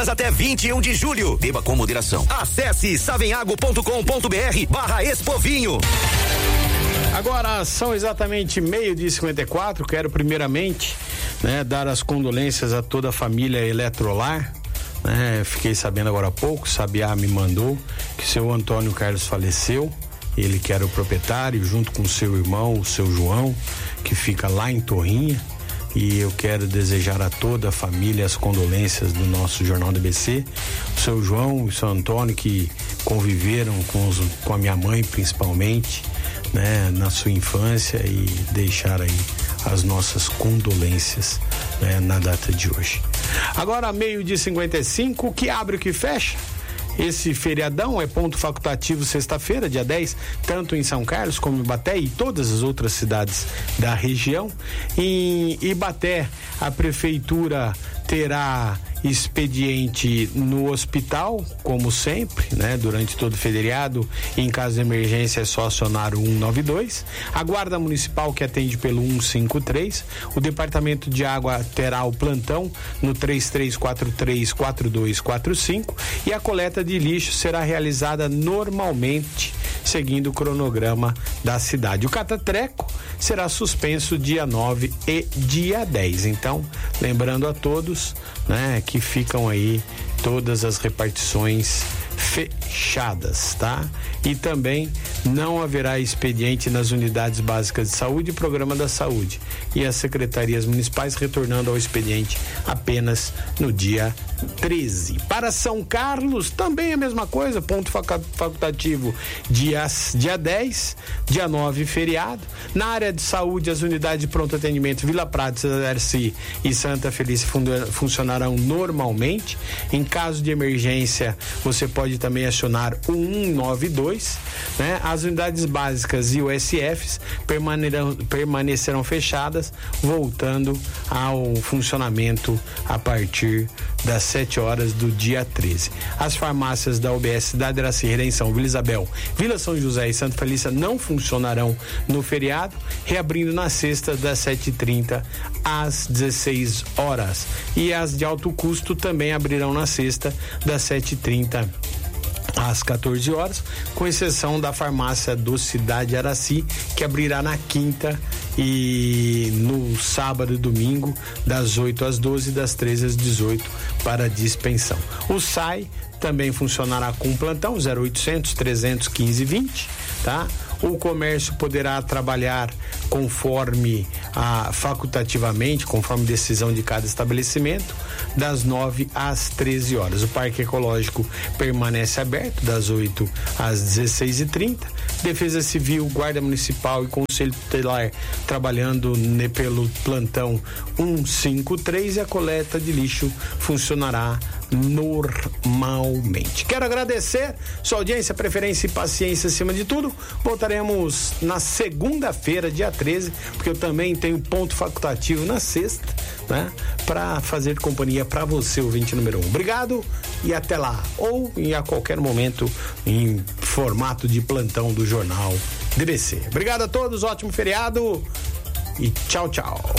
Até 21 de julho. Beba com moderação. Acesse savenhago.com.br/Expovinho. Agora são exatamente 12:54. Quero primeiramente, dar as condolências a toda a família Eletrolar. Fiquei sabendo agora há pouco, Sabiá me mandou que o seu Antônio Carlos faleceu. Ele que era o proprietário, junto com o seu irmão, o seu João, que fica lá em Torrinha. E eu quero desejar a toda a família as condolências do nosso Jornal do ABC. O seu João e o seu Antônio, que conviveram com a minha mãe principalmente, na sua infância, e deixar aí as nossas condolências, na data de hoje. Agora, 12:55, o que abre e o que fecha? Esse feriadão é ponto facultativo sexta-feira, dia 10, tanto em São Carlos como em Ibaté e todas as outras cidades da região. Em Ibaté, a prefeitura terá expediente no hospital, como sempre, durante todo o feriado. Em caso de emergência é só acionar o 192. A Guarda Municipal, que atende pelo 153. O Departamento de Água terá o plantão no 3343-4245. E a coleta de lixo será realizada normalmente, seguindo o cronograma da cidade. O catatreco será suspenso dia 9 e dia 10. Então, lembrando a todos, que ficam aí todas as repartições fechadas, tá? E também não haverá expediente nas unidades básicas de saúde e programa da saúde, e as secretarias municipais retornando ao expediente apenas no dia 13. Para São Carlos, também a mesma coisa, ponto facultativo dia 10, dia 9, feriado. Na área de saúde, as unidades de pronto atendimento Vila Prata, Darcy e Santa Felícia funcionarão normalmente. Em caso de emergência, você pode também acionar o 192, As unidades básicas e USFs permanecerão fechadas, voltando ao funcionamento a partir das 7 horas do dia 13. As farmácias da UBS Cidade Iraci, Redenção, Vila Isabel, Vila São José e Santa Felícia não funcionarão no feriado, reabrindo na sexta das 7h30 às 16 horas. E as de alto custo também abrirão na sexta das 7h30 às 14 horas, com exceção da farmácia do Cidade Araci, que abrirá na quinta e no sábado e domingo, das 8 às 12, das 13 às 18, para dispensão. O SAI também funcionará com plantão 0800 315 20, tá? O comércio poderá trabalhar facultativamente, conforme decisão de cada estabelecimento, das 9 às 13 horas. O Parque Ecológico permanece aberto das 8 às 16h30. Defesa Civil, Guarda Municipal e Conselho Tutelar trabalhando pelo plantão 153, e a coleta de lixo funcionará normalmente. Quero agradecer sua audiência, preferência e paciência acima de tudo. Voltaremos na segunda-feira, dia 13, porque eu também tenho ponto facultativo na sexta, para fazer companhia para você, ouvinte número 1. Obrigado e até lá, ou a qualquer momento em formato de plantão do Jornal DBC. Obrigado a todos, ótimo feriado e tchau, tchau.